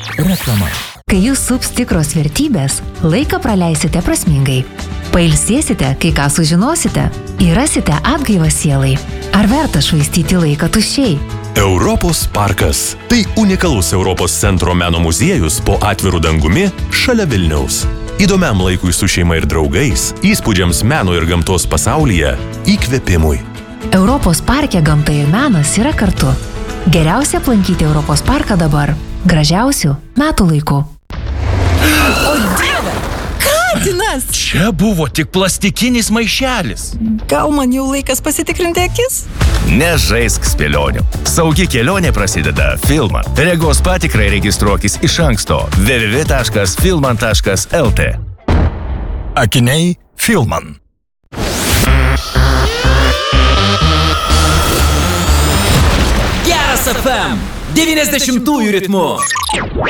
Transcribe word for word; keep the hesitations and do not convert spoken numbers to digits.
Reklama. Kai jūs sups tikros vertybės, laiką praleisite prasmingai. Pailsėsite, kai ką sužinosite, ir rasite atgaivą sielai. Ar verta švaistyti laiką tuščiai? Europos parkas. Tai unikalus Europos centro meno muziejus po atviru dangumi šalia Vilniaus. Įdomiam laikui su šeima ir draugais, įspūdžiams meno ir gamtos pasaulyje, įkvėpimui. Europos parke gamta ir menas yra kartu. Geriausia aplankyti Europos parką dabar. Gražiausių metų laikų. O Dieve! Katinas! Čia buvo tik plastikinis maišelis. Gal man jau laikas pasitikrinti akis? Nežaisk spėlionių. Saugi kelionė prasideda Filman. Regos patikrai registruokis iš anksto w w w taškas filman taškas l t. Akiniai Filman. Geras F M devyniasdešimtųjų ritmu.